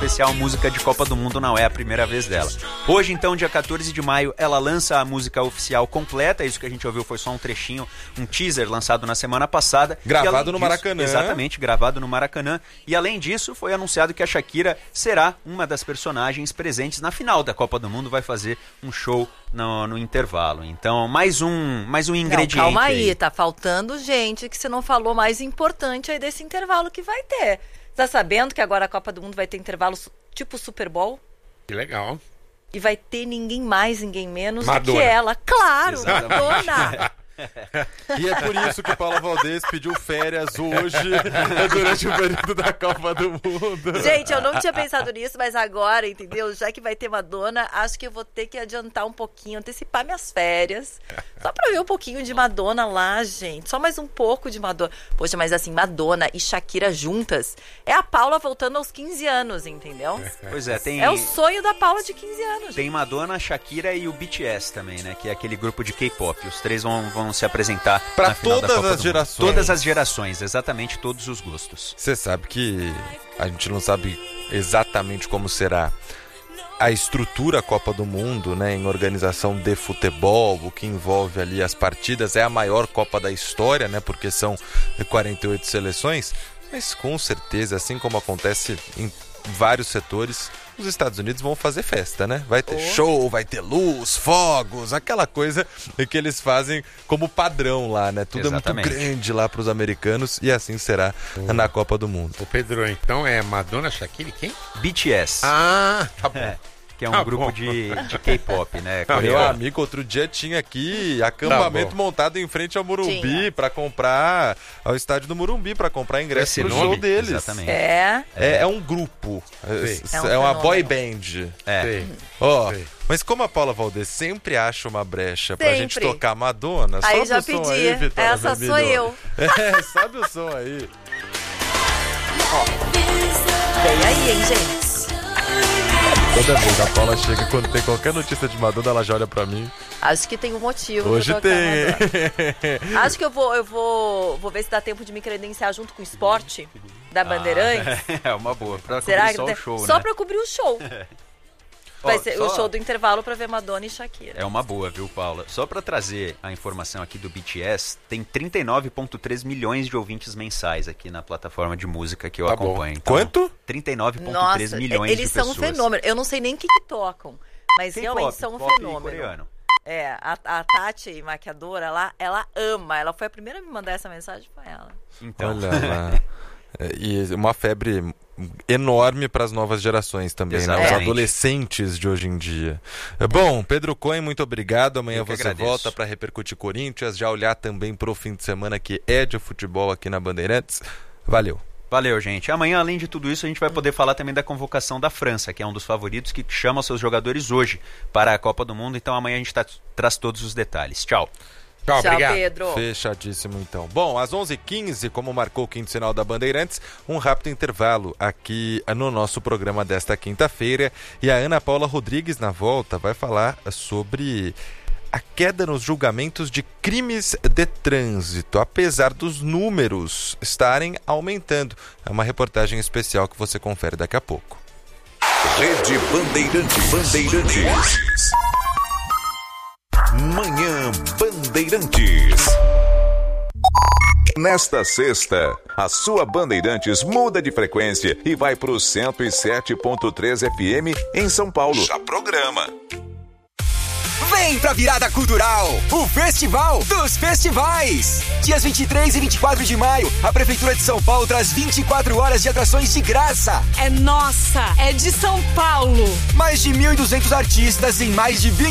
especial Música de Copa do Mundo, não é a primeira vez dela. Hoje, então, dia 14 de maio, ela lança a música oficial completa. Isso que a gente ouviu foi só um trechinho, um teaser lançado na semana passada. Gravado no Maracanã. Exatamente, gravado no Maracanã. E além disso, foi anunciado que a Shakira será uma das personagens presentes na final da Copa do Mundo, vai fazer um show no intervalo. Então, mais um ingrediente. Não, calma aí, tá faltando gente que você não falou mais importante aí desse intervalo que vai ter. Tá sabendo que agora a Copa do Mundo vai ter intervalo tipo Super Bowl? Que legal. E vai ter ninguém mais, ninguém menos Madonna. do que ela. Claro, Exatamente. Madonna! E é por isso que Paula Valdez pediu férias hoje, durante o período da Copa do Mundo. Gente, eu não tinha pensado nisso, mas agora, entendeu? Já que vai ter Madonna, acho que eu vou ter que adiantar um pouquinho, antecipar minhas férias. Só pra ver um pouquinho de Madonna lá, gente. Só mais um pouco de Madonna. Poxa, mas assim, Madonna e Shakira juntas, é a Paula voltando aos 15 anos, entendeu? Pois é, tem... É o sonho da Paula de 15 anos. Tem Madonna, Shakira e o BTS também, né? Que é aquele grupo de K-pop. Os três vão se apresentar pra na final da todas Copa as do gerações. Mundo. Todas as gerações, exatamente, todos os gostos. Você sabe que a gente não sabe exatamente como será a estrutura Copa do Mundo, né, em organização de futebol, o que envolve ali as partidas. É a maior Copa da história, né, porque são 48 seleções, mas com certeza, assim como acontece em vários setores, os Estados Unidos vão fazer festa, né? Vai ter show, vai ter luz, fogos, aquela coisa que eles fazem como padrão lá, né? Tudo Exatamente. É muito grande lá para os americanos e assim será na Copa do Mundo. Ô Pedro, então é Madonna, Shakira e quem? BTS. Ah, tá bom. Que é um grupo de K-pop, né? Meu coreano. amigo, outro dia tinha aqui acampamento montado em frente ao Morumbi Tinha. para comprar, ao estádio do Morumbi, para comprar ingresso Esse pro nome? show deles. Exatamente. É um grupo, Sei. é uma fenômeno. boy band. Sei. Ó, Sei. mas como a Paula Valdez sempre acha uma brecha pra Sempre. gente tocar Madonna, Aí sobe já o som pedi. aí, Vitória Essa Vermelho. sou eu. Sobe o som aí. Vem aí, hein, gente? Toda vez a Paula chega, quando tem qualquer notícia de Madonna, ela já olha pra mim. Acho que tem um motivo. Hoje pra tocar tem. Madonna. Acho que eu vou ver se dá tempo de me credenciar junto com o esporte da Bandeirantes. É uma boa. Pra Será cobrir que só tem? o show, Só né? pra cobrir o show. Vai ser o show do intervalo pra ver Madonna e Shakira. É uma boa, viu, Paula? Só pra trazer a informação aqui do BTS, tem 39,3 milhões de ouvintes mensais aqui na plataforma de música que eu Tá acompanho. bom. Então, Quanto? 39,3 Nossa, milhões eles de são um pessoas. fenômeno. Eu não sei nem o que tocam, mas realmente são um pop fenômeno. coreano. É, a Tati, maquiadora lá, ela ama. Ela foi a primeira a me mandar essa mensagem, foi ela. Então, Olha lá. E uma febre enorme para as novas gerações também, né? Os Exatamente. adolescentes de hoje em dia. Bom, Pedro Cohen, muito obrigado. Amanhã Eu que você agradeço. volta para repercutir Corinthians, já olhar também para o fim de semana que é de futebol aqui na Bandeirantes. Valeu. valeu, gente. Amanhã, além de tudo isso, a gente vai poder falar também da convocação da França, que é um dos favoritos que chama seus jogadores hoje para a Copa do Mundo. Então amanhã a gente traz todos os detalhes. Tchau. Tchau, obrigado. Pedro. Fechadíssimo, então. Bom, às 11h15, como marcou o quinto sinal da Bandeirantes, um rápido intervalo aqui no nosso programa desta quinta-feira. E a Ana Paula Rodrigues, na volta, vai falar sobre a queda nos julgamentos de crimes de trânsito, apesar dos números estarem aumentando. É uma reportagem especial que você confere daqui a pouco. Rede Bandeirantes. Manhã Bandeirantes. Nesta sexta, a sua Bandeirantes muda de frequência e vai para o 107.3 FM em São Paulo. Já programa. Vem pra Virada Cultural, o Festival dos Festivais. Dias 23 e 24 de maio, a Prefeitura de São Paulo traz 24 horas de atrações de graça. É nossa, é de São Paulo. Mais de 1.200 artistas em mais de 20